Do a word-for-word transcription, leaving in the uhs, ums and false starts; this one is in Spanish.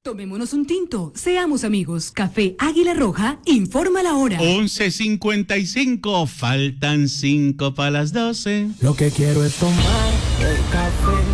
Tomémonos un tinto, seamos amigos. Café Águila Roja, informa la hora. once cincuenta y cinco, faltan cinco para las doce. Lo que quiero es tomar el café